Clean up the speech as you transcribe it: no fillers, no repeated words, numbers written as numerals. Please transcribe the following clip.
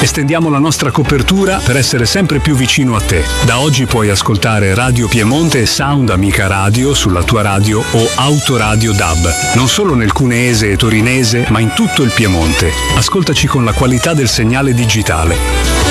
Estendiamo la nostra copertura per essere sempre più vicino a te. Da oggi puoi ascoltare Radio Piemonte e Sound Amica Radio sulla tua radio o Autoradio DAB, non solo nel cuneese e torinese, ma in tutto il Piemonte. Ascoltaci con la qualità del segnale digitale.